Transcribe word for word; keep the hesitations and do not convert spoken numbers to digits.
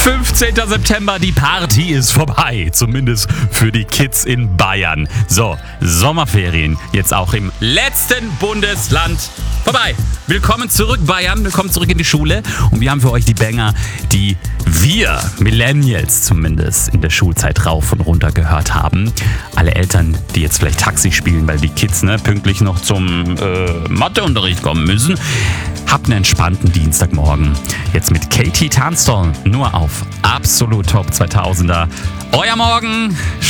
fünfzehnten September, die Party ist vorbei, zumindest für die Kids in Bayern. So, Sommerferien, jetzt auch im letzten Bundesland vorbei. Willkommen zurück, Bayern, willkommen zurück in die Schule. Und wir haben für euch die Banger, die wir, Millennials zumindest, in der Schulzeit rauf und runter gehört haben. Alle Eltern, die jetzt vielleicht Taxi spielen, weil die Kids ne, pünktlich noch zum äh, Matheunterricht kommen müssen. Habt einen entspannten Dienstagmorgen. Jetzt mit Katie Tunstall, nur auf Absolut Top zweitausender. Euer Morgen